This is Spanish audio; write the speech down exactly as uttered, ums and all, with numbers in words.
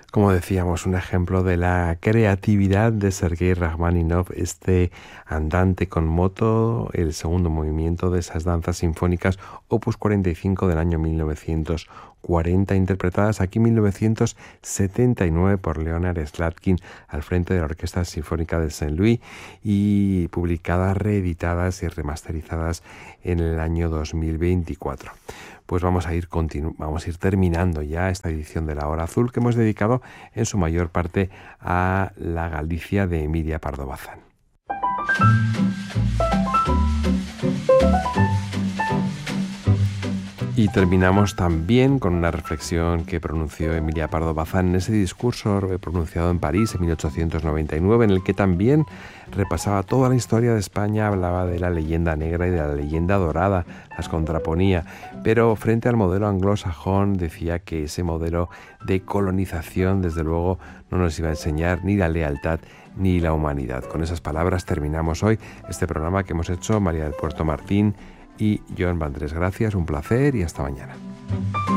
Como decíamos, un ejemplo de la creatividad de Sergei Rachmaninoff, este andante con moto, el segundo movimiento de esas danzas sinfónicas opus cuarenta y cinco del año mil novecientos cuarenta, interpretadas aquí en mil novecientos setenta y nueve por Leonard Slatkin al frente de la Orquesta Sinfónica de Saint Louis y publicadas, reeditadas y remasterizadas en el año dos mil veinticuatro. Pues vamos a ir continu- vamos a ir terminando ya esta edición de La Hora Azul, que hemos dedicado en su mayor parte a la Galicia de Emilia Pardo Bazán. Y terminamos también con una reflexión que pronunció Emilia Pardo Bazán en ese discurso pronunciado en París en mil ochocientos noventa y nueve, en el que también repasaba toda la historia de España, hablaba de la leyenda negra y de la leyenda dorada, las contraponía, pero frente al modelo anglosajón decía que ese modelo de colonización, desde luego, no nos iba a enseñar ni la lealtad ni la humanidad. Con esas palabras terminamos hoy este programa que hemos hecho María del Puerto Martín y Joan Vandrés. Gracias, un placer y hasta mañana.